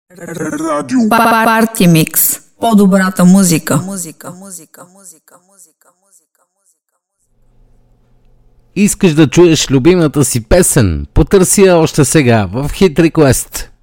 Парти микс. По-добрата музика. Искаш да чуеш любимата си песен? Потърси я още сега в Hit Request.